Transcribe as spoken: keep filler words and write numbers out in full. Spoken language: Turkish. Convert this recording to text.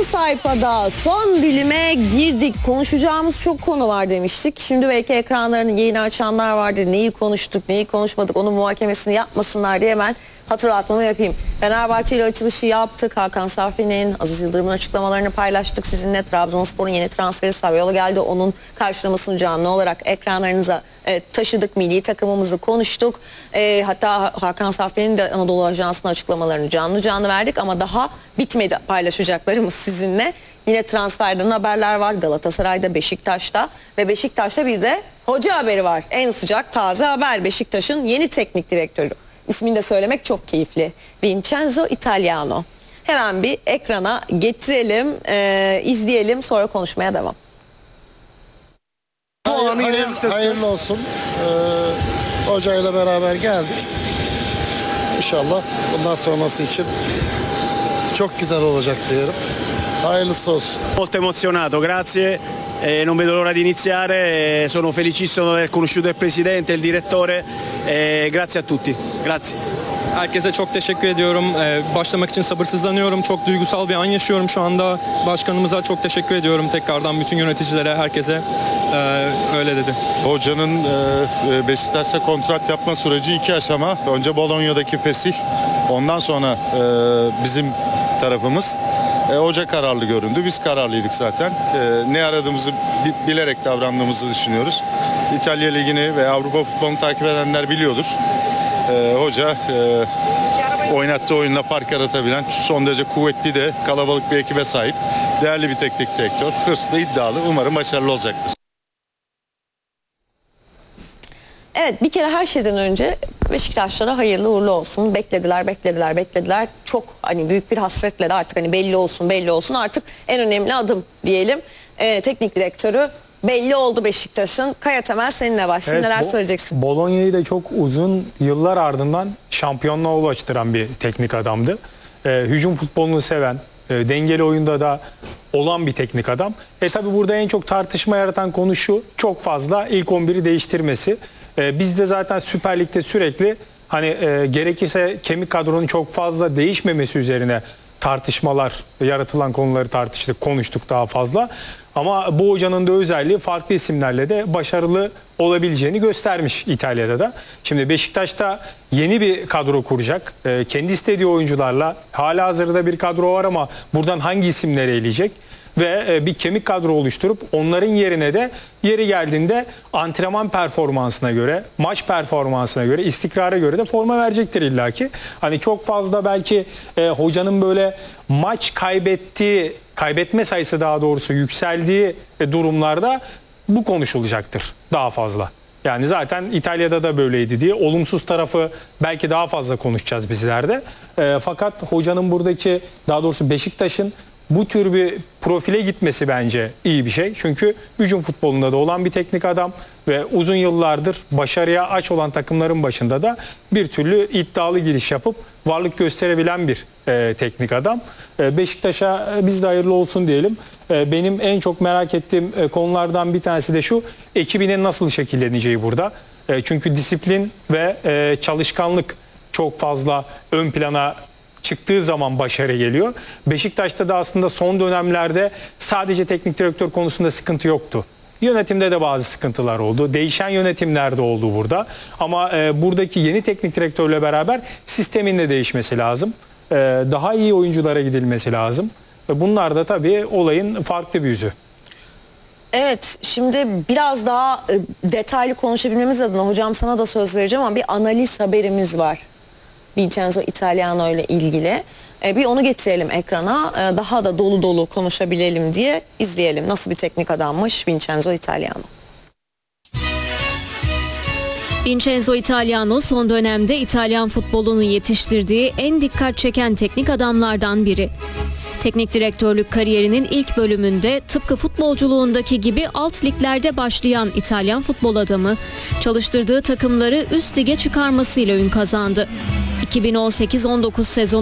sayfada son dilime girdik. Konuşacağımız çok konu var demiştik. Şimdi belki ekranlarını yeni açanlar vardır. Neyi konuştuk, neyi konuşmadık, onun muhakemesini yapmasınlar diye hemen hatırlatmamı yapayım. Fenerbahçe ile açılışı yaptık. Hakan Safi'nin, Aziz Yıldırım'ın açıklamalarını paylaştık sizinle. Trabzonspor'un yeni transferi Saviola geldi. Onun karşılamasını canlı olarak ekranlarınıza e, taşıdık. Milli takımımızı konuştuk. E, hatta Hakan Safi'nin de Anadolu Ajansı'nın açıklamalarını canlı canlı verdik. Ama daha bitmedi paylaşacaklarımız sizinle. Yine transferden haberler var. Galatasaray'da, Beşiktaş'ta ve Beşiktaş'ta bir de hoca haberi var. En sıcak taze haber. Beşiktaş'ın yeni teknik direktörü. İsmini de söylemek çok keyifli. Vincenzo Italiano. Hemen bir ekrana getirelim, e, izleyelim, sonra konuşmaya devam. Hayır, hayır, hayırlı olsun. Ee, hocayla beraber geldik. İnşallah bundan sonrası için çok güzel olacak diyelim. Hayırlısı olsun. Molto emozionato, grazie. Eh, non vedo l'ora di iniziare, eh, sono felicissimo di aver conosciuto il presidente, il direttore, eh, grazie a tutti, grazie. Herkese çok teşekkür ediyorum. Ee, başlamak için sabırsızlanıyorum. Çok duygusal bir an yaşıyorum şu anda. Başkanımıza çok teşekkür ediyorum tekrardan, bütün yöneticilere, herkese. Ee, öyle dedi. Hocanın e, Beşiktaş'ta kontrat yapma süreci iki aşama. Önce Bolonya'daki fesih, ondan sonra e, bizim tarafımız. E, hoca kararlı göründü. Biz kararlıydık zaten. E, ne aradığımızı bilerek davrandığımızı düşünüyoruz. İtalya Ligi'ni ve Avrupa futbolunu takip edenler biliyordur. E, hoca e, oynattığı oyunla fark yaratabilen, son derece kuvvetli de kalabalık bir ekibe sahip. Değerli bir teknik direktör. Hırslı, iddialı. Umarım başarılı olacaktır. Evet, bir kere her şeyden önce Beşiktaşlara hayırlı uğurlu olsun. Beklediler, beklediler, beklediler. Çok hani büyük bir hasretle de artık hani belli olsun, belli olsun. Artık en önemli adım diyelim. Ee, teknik direktörü belli oldu Beşiktaş'ın. Kaya Temel, seninle başlayayım. Evet, neler söyleyeceksin? Bolonya'yı da çok uzun yıllar ardından şampiyonluğa ulaştıran bir teknik adamdı. Ee, hücum futbolunu seven, e, dengeli oyunda da olan bir teknik adam. E tabi burada en çok tartışma yaratan konu şu: çok fazla ilk on biri değiştirmesi. E, biz de zaten Süper Lig'de sürekli hani e, gerekirse kemik kadronun çok fazla değişmemesi üzerine tartışmalar, yaratılan konuları tartıştık, konuştuk daha fazla. Ama bu hocanın da özelliği farklı isimlerle de başarılı olabileceğini göstermiş İtalya'da da. Şimdi Beşiktaş'ta yeni bir kadro kuracak. E, kendi istediği oyuncularla, halihazırda bir kadro var ama buradan hangi isimleri eleyecek? Ve bir kemik kadro oluşturup onların yerine de yeri geldiğinde antrenman performansına göre, maç performansına göre, istikrara göre de forma verecektir illaki. Hani çok fazla belki e, hocanın böyle maç kaybettiği, kaybetme sayısı daha doğrusu yükseldiği e, durumlarda bu konuşulacaktır daha fazla. Yani zaten İtalya'da da böyleydi diye olumsuz tarafı belki daha fazla konuşacağız bizlerde. E, fakat hocanın buradaki, daha doğrusu Beşiktaş'ın bu tür bir profile gitmesi bence iyi bir şey. Çünkü hücum futbolunda da olan bir teknik adam ve uzun yıllardır başarıya aç olan takımların başında da bir türlü iddialı giriş yapıp varlık gösterebilen bir e, teknik adam. E, Beşiktaş'a e, biz de hayırlı olsun diyelim. E, benim en çok merak ettiğim e, konulardan bir tanesi de şu: ekibinin nasıl şekilleneceği burada. E, çünkü disiplin ve e, çalışkanlık çok fazla ön plana çıktığı zaman başarı geliyor. Beşiktaş'ta da aslında son dönemlerde sadece teknik direktör konusunda sıkıntı yoktu. Yönetimde de bazı sıkıntılar oldu. Değişen yönetimler de oldu burada. Ama e, buradaki yeni teknik direktörle beraber sistemin de değişmesi lazım. E, daha iyi oyunculara gidilmesi lazım. E, bunlar da tabii olayın farklı bir yüzü. Evet, şimdi biraz daha e, detaylı konuşabilmemiz adına hocam sana da söz vereceğim ama bir analiz haberimiz var Vincenzo Italiano ile ilgili. Ee, bir onu getirelim ekrana. Ee, daha da dolu dolu konuşabilelim diye izleyelim. Nasıl bir teknik adammış Vincenzo Italiano. Vincenzo Italiano son dönemde İtalyan futbolunu yetiştirdiği en dikkat çeken teknik adamlardan biri. Teknik direktörlük kariyerinin ilk bölümünde tıpkı futbolculuğundaki gibi alt liglerde başlayan İtalyan futbol adamı, çalıştırdığı takımları üst lige çıkarmasıyla ün kazandı. iki bin on sekiz on dokuz sezonu